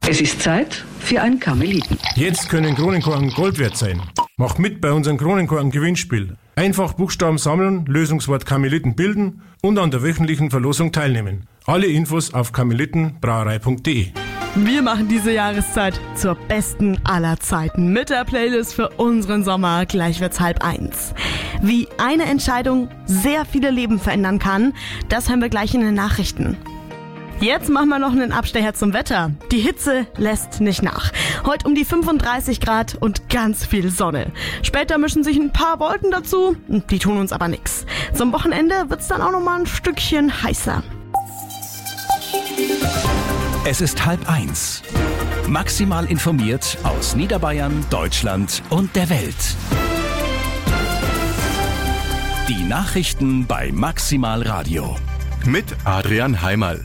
Es ist Zeit für ein Karmeliten. Jetzt können Kronenkorken Gold wert sein. Mach mit bei unserem Kronenkorken-Gewinnspiel. Einfach Buchstaben sammeln, Lösungswort Karmeliten bilden und an der wöchentlichen Verlosung teilnehmen. Alle Infos auf karmelitenbrauerei.de. Wir machen diese Jahreszeit zur besten aller Zeiten mit der Playlist für unseren Sommer. Gleich wird's 12:30. Wie eine Entscheidung sehr viele Leben verändern kann, das hören wir gleich in den Nachrichten. Jetzt machen wir noch einen Abstecher zum Wetter. Die Hitze lässt nicht nach. Heute um die 35 Grad und ganz viel Sonne. Später mischen sich ein paar Wolken dazu, die tun uns aber nichts. Zum Wochenende wird's dann auch noch mal ein Stückchen heißer. Es ist 12:30. Maximal informiert aus Niederbayern, Deutschland und der Welt. Die Nachrichten bei Maximal Radio. Mit Adrian Heimerl.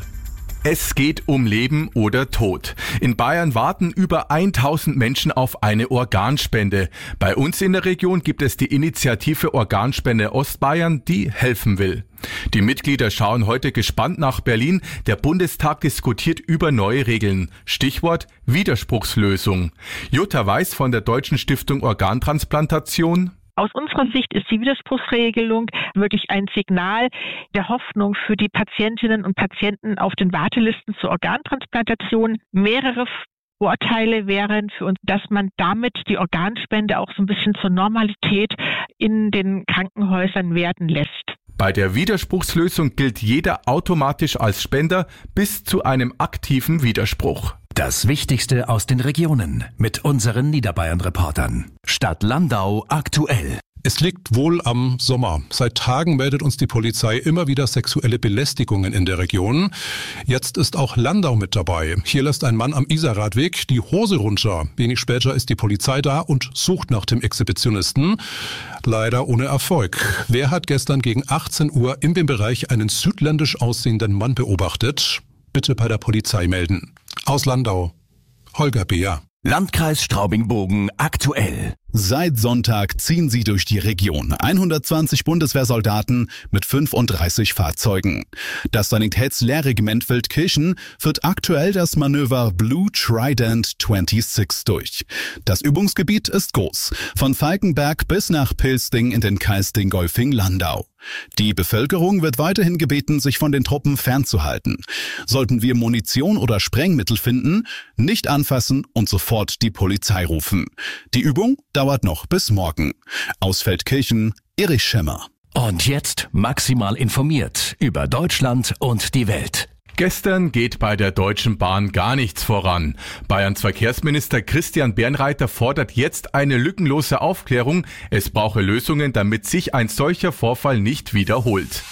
Es geht um Leben oder Tod. In Bayern warten über 1000 Menschen auf eine Organspende. Bei uns in der Region gibt es die Initiative Organspende Ostbayern, die helfen will. Die Mitglieder schauen heute gespannt nach Berlin. Der Bundestag diskutiert über neue Regeln. Stichwort Widerspruchslösung. Jutta Weiß von der Deutschen Stiftung Organtransplantation. Aus unserer Sicht ist die Widerspruchsregelung wirklich ein Signal der Hoffnung für die Patientinnen und Patienten auf den Wartelisten zur Organtransplantation. Mehrere Vorteile wären für uns, dass man damit die Organspende auch so ein bisschen zur Normalität in den Krankenhäusern werden lässt. Bei der Widerspruchslösung gilt jeder automatisch als Spender bis zu einem aktiven Widerspruch. Das Wichtigste aus den Regionen mit unseren Niederbayern-Reportern. Stadt Landau aktuell. Es liegt wohl am Sommer. Seit Tagen meldet uns die Polizei immer wieder sexuelle Belästigungen in der Region. Jetzt ist auch Landau mit dabei. Hier lässt ein Mann am Isarradweg die Hose runter. Wenig später ist die Polizei da und sucht nach dem Exhibitionisten. Leider ohne Erfolg. Wer hat gestern gegen 18 Uhr in dem Bereich einen südländisch aussehenden Mann beobachtet? Bitte bei der Polizei melden. Aus Landau, Holger Beer. Landkreis Straubing-Bogen aktuell. Seit Sonntag ziehen sie durch die Region. 120 Bundeswehrsoldaten mit 35 Fahrzeugen. Das Sanitätslehrregiment Feldkirchen führt aktuell das Manöver Blue Trident 26 durch. Das Übungsgebiet ist groß. Von Falkenberg bis nach Pilsting in den Kreis Dingolfing-Landau. Die Bevölkerung wird weiterhin gebeten, sich von den Truppen fernzuhalten. Sollten wir Munition oder Sprengmittel finden, nicht anfassen und sofort die Polizei rufen. Die Übung dauert noch bis morgen. Aus Feldkirchen, Erich Schemmer. Und jetzt maximal informiert über Deutschland und die Welt. Gestern geht bei der Deutschen Bahn gar nichts voran. Bayerns Verkehrsminister Christian Bernreiter fordert jetzt eine lückenlose Aufklärung. Es brauche Lösungen, damit sich ein solcher Vorfall nicht wiederholt.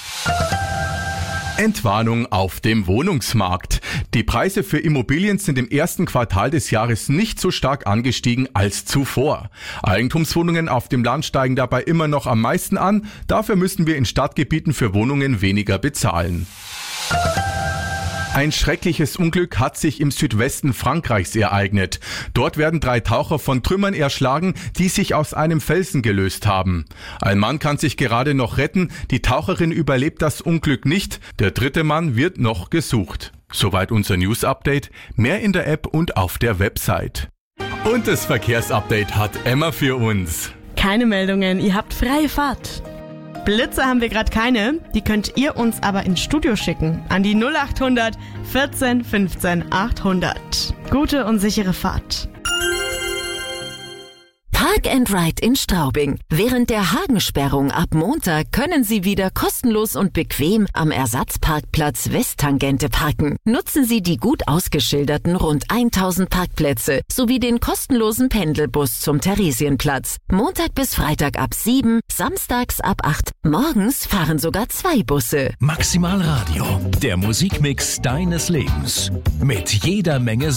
Entwarnung auf dem Wohnungsmarkt. Die Preise für Immobilien sind im ersten Quartal des Jahres nicht so stark angestiegen als zuvor. Eigentumswohnungen auf dem Land steigen dabei immer noch am meisten an. Dafür müssen wir in Stadtgebieten für Wohnungen weniger bezahlen. Ein schreckliches Unglück hat sich im Südwesten Frankreichs ereignet. Dort werden 3 Taucher von Trümmern erschlagen, die sich aus einem Felsen gelöst haben. Ein Mann kann sich gerade noch retten, die Taucherin überlebt das Unglück nicht, der 3. Mann wird noch gesucht. Soweit unser News-Update, mehr in der App und auf der Website. Und das Verkehrsupdate hat Emma für uns. Keine Meldungen, ihr habt freie Fahrt. Blitze haben wir gerade keine, die könnt ihr uns aber ins Studio schicken an die 0800 14 15 800. Gute und sichere Fahrt. Park and Ride in Straubing. Während der Hagensperrung ab Montag können Sie wieder kostenlos und bequem am Ersatzparkplatz Westtangente parken. Nutzen Sie die gut ausgeschilderten rund 1000 Parkplätze sowie den kostenlosen Pendelbus zum Theresienplatz. Montag bis Freitag ab 7, samstags ab 8. Morgens fahren sogar 2 Busse. Maximal Radio, der Musikmix deines Lebens. Mit jeder Menge